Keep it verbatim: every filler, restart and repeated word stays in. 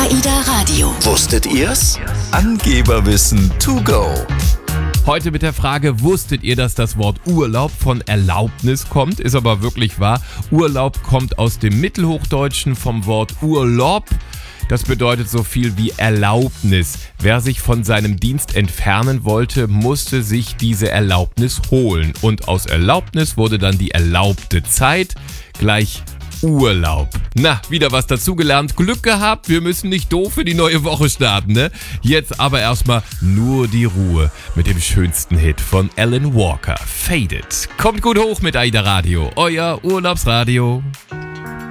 AIDA Radio. Wusstet ihr's? Angeberwissen to go. Heute mit der Frage, wusstet ihr, dass das Wort Urlaub von Erlaubnis kommt? Ist aber wirklich wahr. Urlaub kommt aus dem Mittelhochdeutschen vom Wort Urlaub. Das bedeutet so viel wie Erlaubnis. Wer sich von seinem Dienst entfernen wollte, musste sich diese Erlaubnis holen. Und aus Erlaubnis wurde dann die erlaubte Zeit gleich Urlaub. Na, wieder was dazugelernt. Glück gehabt, wir müssen nicht doof für die neue Woche starten, ne? Jetzt aber erstmal nur die Ruhe mit dem schönsten Hit von Alan Walker, Faded. Kommt gut hoch mit AIDA Radio, euer Urlaubsradio.